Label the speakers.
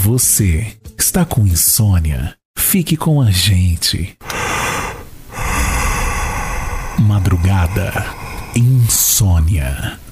Speaker 1: Você está com insônia? Fique com a gente. Madrugada Insônia.